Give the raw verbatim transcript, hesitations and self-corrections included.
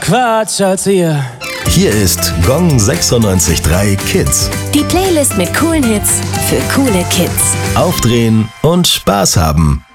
Quatsch als ihr. Hier ist Gong sechsundneunzig Komma drei Kids. Die Playlist mit coolen Hits für coole Kids. Aufdrehen und Spaß haben.